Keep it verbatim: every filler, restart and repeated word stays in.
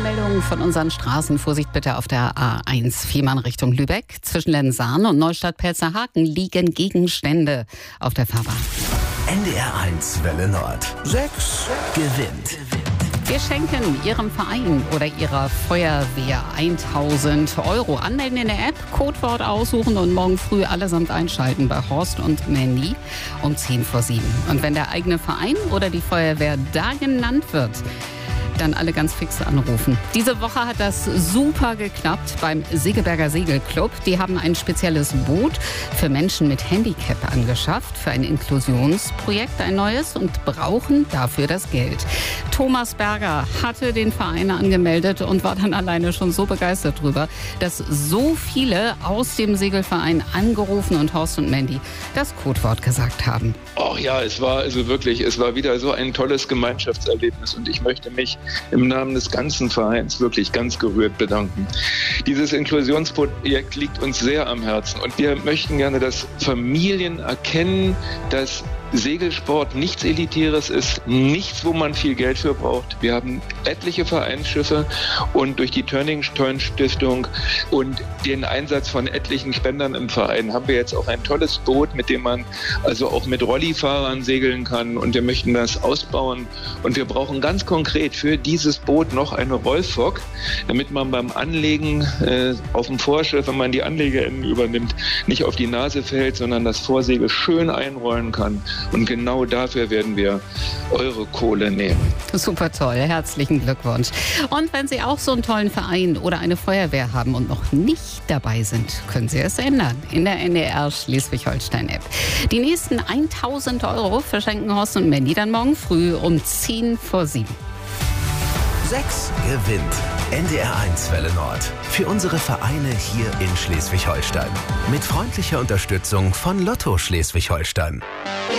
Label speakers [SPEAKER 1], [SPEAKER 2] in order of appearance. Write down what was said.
[SPEAKER 1] Meldungen von unseren Straßen. Vorsicht bitte auf der A eins, Fehmarn Richtung Lübeck. Zwischen Lenzahn und Neustadt-Pelzerhaken liegen Gegenstände auf der Fahrbahn.
[SPEAKER 2] N D R eins Welle Nord. Sechs gewinnt.
[SPEAKER 1] Wir schenken Ihrem Verein oder Ihrer Feuerwehr tausend Euro. Anmelden in der App, Codewort aussuchen und morgen früh allesamt einschalten bei Horst und Mandy um zehn vor sieben. Und wenn der eigene Verein oder die Feuerwehr da genannt wird, dann alle ganz fix anrufen. Diese Woche hat das super geklappt beim Segeberger Segelclub. Die haben ein spezielles Boot für Menschen mit Handicap angeschafft, für ein Inklusionsprojekt, ein neues, und brauchen dafür das Geld. Thomas Berger hatte den Verein angemeldet und war dann alleine schon so begeistert drüber, dass so viele aus dem Segelverein angerufen und Horst und Mandy das Codewort gesagt haben.
[SPEAKER 3] Ach ja, es war also wirklich, es war wieder so ein tolles Gemeinschaftserlebnis und ich möchte mich im Namen des ganzen Vereins wirklich ganz gerührt bedanken. Dieses Inklusionsprojekt liegt uns sehr am Herzen und wir möchten gerne, dass Familien erkennen, dass Segelsport nichts Elitäres ist, nichts, wo man viel Geld für braucht. Wir haben etliche Vereinsschiffe und durch die Turning Turn Stiftung und den Einsatz von etlichen Spendern im Verein haben wir jetzt auch ein tolles Boot, mit dem man also auch mit Rollifahrern segeln kann, und wir möchten das ausbauen, und wir brauchen ganz konkret für dieses Boot noch eine Rollfock, damit man beim Anlegen äh, auf dem Vorschiff, wenn man die Anlegeenden übernimmt, nicht auf die Nase fällt, sondern das Vorsegel schön einrollen kann. Und genau dafür werden wir eure Kohle nehmen.
[SPEAKER 1] Super toll, herzlichen Glückwunsch. Und wenn Sie auch so einen tollen Verein oder eine Feuerwehr haben und noch nicht dabei sind, können Sie es ändern in der N D R Schleswig-Holstein-App. Die nächsten tausend Euro verschenken Horst und Mandy dann morgen früh um zehn vor sieben.
[SPEAKER 2] Sechs gewinnt. N D R eins Welle Nord. Für unsere Vereine hier in Schleswig-Holstein. Mit freundlicher Unterstützung von Lotto Schleswig-Holstein.